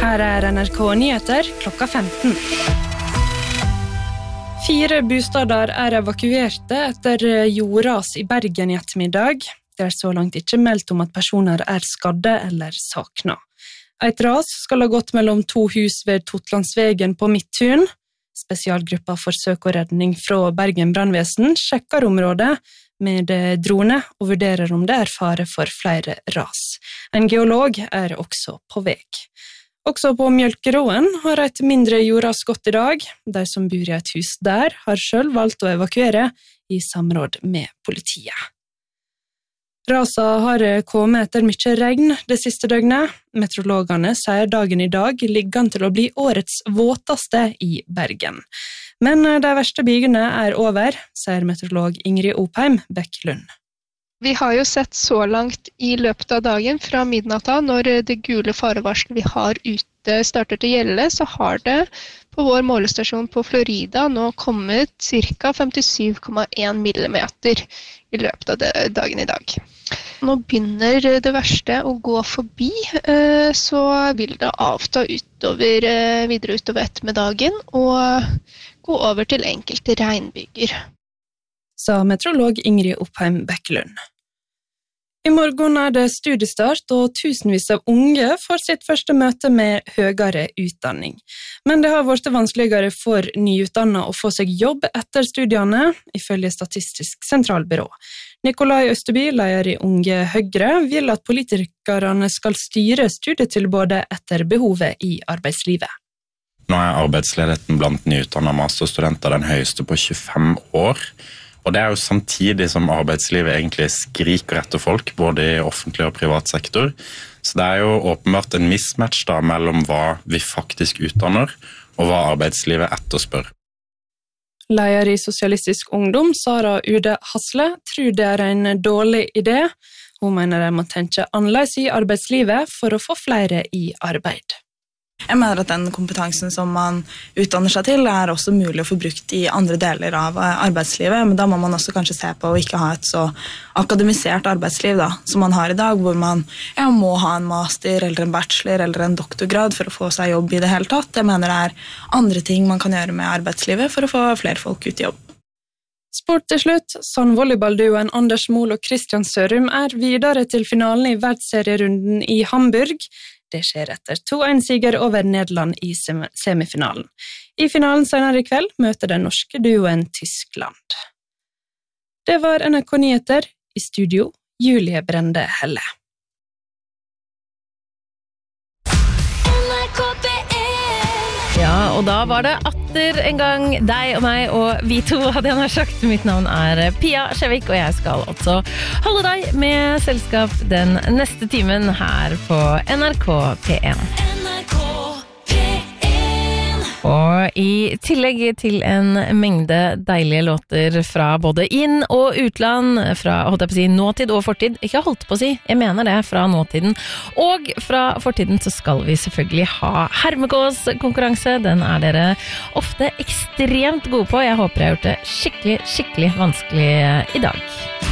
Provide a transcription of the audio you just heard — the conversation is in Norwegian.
Her NRK Nyheter klokka 15. 4 bostader evakuerte etter jordras i Bergen i ettermiddag. Det så langt ikke meldt om at personer skadde eller sakna. Et ras skal ha gått mellom 2 hus ved Totlandsvegen på Midttun. Spesialgruppa for søk og redning fra Bergen brannvesen sjekker området med drone og vurderer om det fare for flere ras. En geolog også på vei. Også på Mjølkeråen har et mindre jordras gått i dag. De som bor i et hus der har selv valgt å evakuere i samråd med politiet. Rasa har kommet etter mye regn det siste døgnet. Meteorologene sier dagen i dag ligger an til å bli årets våteste i Bergen. Men de verste bygene over, sier meteorolog Ingrid Opheim Bekkelund. Vi har jo sett så langt i løpet av dagen fra midnatta, når det gule farevarselet vi har ute starter til å gjelde, så har det på vår målestasjon på Florida nå kommet ca. 57,1 millimeter i løpet av dagen i dag. Nå begynner det verste å gå forbi, så vil det avta videre utover ettermiddagen og gå over til enkelte regnbyger. Sa meteorolog Ingrid Opheim Bekkelund. I morgen det studiestart, og tusenvis av unge får sitt første møte med høyere utdanning. Men det har vært vanskeligere for nyutdannede å få seg jobb etter studiene, ifølge Statistisk sentralbyrå. Nikolai Østerby, leder i Unge Høyre, vil at politikerne skal styre studietilbudet etter behovet i arbeidslivet. Nå arbeidsledigheten blant nyutdannede masterstudenter den høyeste på 25 år. Og det jo samtidig som arbeidslivet egentlig skriker etter folk, både i offentlig og privat sektor. Så det jo åpenbart en mismatch da, mellom hva vi faktisk utdanner, og hva arbeidslivet etterspør. Leder i Sosialistisk Ungdom, Sara Ude Hasle, tror det en dårlig idé. Hun mener de må tenke annerledes i arbeidslivet for å få flere i arbeid. Jeg mener at den kompetansen som man utdanner seg til også mulig å få brukt i andre deler av arbeidslivet, men da må man også kanskje se på å ikke ha et så akademisert arbeidsliv da, som man har i dag, hvor man må ha en master eller en bachelor eller en doktorgrad for å få seg jobb i det hele tatt. Jeg mener det andre ting man kan gjøre med arbeidslivet for å få flere folk ut i jobb. Sport til slutt. Sandvolleyballduoen Anders Mol og Christian Sørum videre til finalen i verdensserierunden i Hamburg. Det skjer etter 2-1-siger over Nederland i semifinalen. I finalen senere i kveld møter den norske duoen Tyskland. Det var NRK Nyheter. I studio, Julie Brende Helle. Ja, og da var det atter en gang deg og meg og vi to, hadde jeg nær sagt. Mitt navn Pia Skjevik, og jeg skal også holde deg med selskap den neste timen her på NRK P1. Og i tillegg til en mengde deilige låter fra både inn- og utland, fra nåtid og fortid, ikke holdt på å si, jeg mener det, fra nåtiden og fra fortiden, så skal vi selvfølgelig ha Hermegås-konkurranse. Den dere ofte ekstremt gode på. Jeg håper jeg har gjort det skikkelig vanskelig i dag.